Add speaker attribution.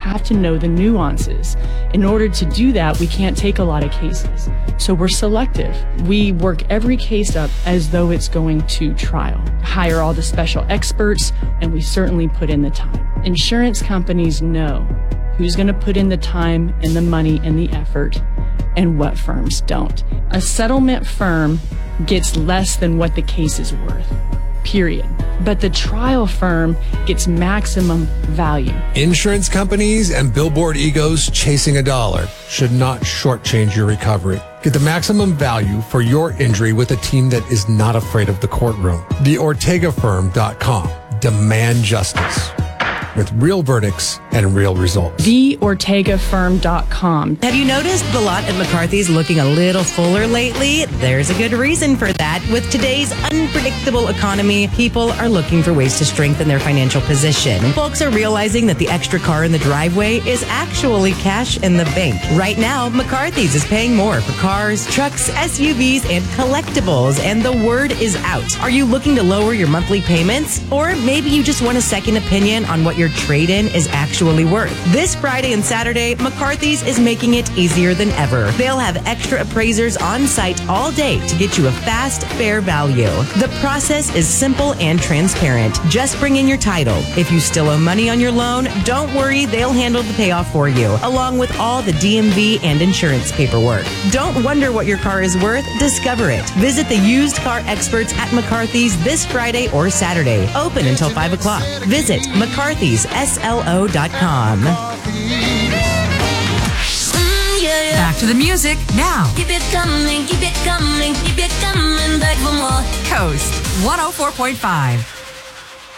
Speaker 1: have to know the nuances. In order to do that, we can't take a lot of cases. So we're selective. We work every case up as though it's going to trial. Hire all the special experts, and we certainly put in the time. Insurance companies know who's going to put in the time and the money and the effort, and what firms don't. A settlement firm gets less than what the case is worth, period. But the trial firm gets maximum value.
Speaker 2: Insurance companies and billboard egos chasing a dollar should not shortchange your recovery. Get the maximum value for your injury with a team that is not afraid of the courtroom. TheOrtegaFirm.com. Demand justice with real verdicts and real results.
Speaker 1: TheOrtegaFirm.com.
Speaker 3: Have you noticed the lot at McCarthy's looking a little fuller lately? There's a good reason for that. With today's unpredictable economy, people are looking for ways to strengthen their financial position. Folks are realizing that the extra car in the driveway is actually cash in the bank. Right now, McCarthy's is paying more for cars, trucks, SUVs, and collectibles, and the word is out. Are you looking to lower your monthly payments? Or maybe you just want a second opinion on what your trade-in is actually worth. This Friday and Saturday, McCarthy's is making it easier than ever. They'll have extra appraisers on site all day to get you a fast, fair value. The process is simple and transparent. Just bring in your title. If you still owe money on your loan, don't worry, they'll handle the payoff for you, along with all the DMV and insurance paperwork. Don't wonder what your car is worth. Discover it. Visit the used car experts at McCarthy's this Friday or Saturday. Open until 5 o'clock. Visit McCarthy'sSLO.com.
Speaker 4: Back to the music now.
Speaker 5: Keep it coming, keep it coming, keep it coming back for more.
Speaker 4: Coast 104.5.